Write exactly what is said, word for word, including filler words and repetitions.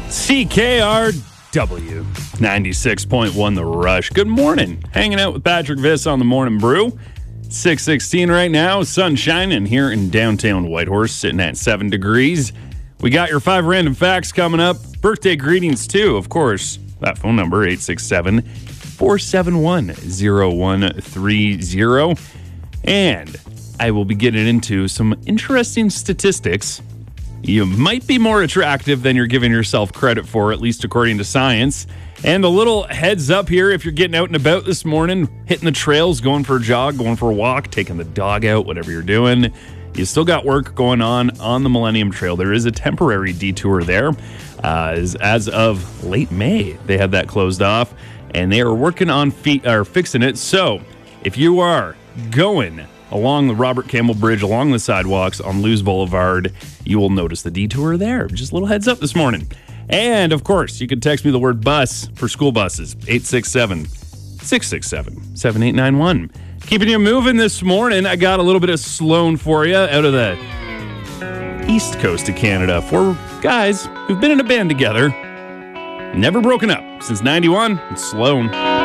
C K R W ninety-six point one The Rush. Good morning. Hanging out with Patrick Viss on the Morning Brew. six sixteen right now. Sun shining here in downtown Whitehorse, sitting at seven degrees. We got your five random facts coming up. Birthday greetings, too, of course. That phone number, eight six seven, four seven one, zero one three zero. And I will be getting into some interesting statistics. You might be more attractive than you're giving yourself credit for, at least according to science. And a little heads up here, if you're getting out and about this morning, hitting the trails, going for a jog, going for a walk, taking the dog out, whatever you're doing, you still got work going on on the Millennium Trail. There is a temporary detour there. Uh, as, as of late May, they had that closed off, and they are working on fe- or fixing it. So if you are going along the Robert Campbell Bridge, along the sidewalks on Lewes Boulevard, you will notice the detour there. Just a little heads up this morning. And, of course, you can text me the word bus for school buses, eight six seven, six six seven, seven eight nine one. Keeping you moving this morning, I got a little bit of Sloan for you out of the east coast of Canada. Four guys who've been in a band together, never broken up since ninety-one. It's Sloan.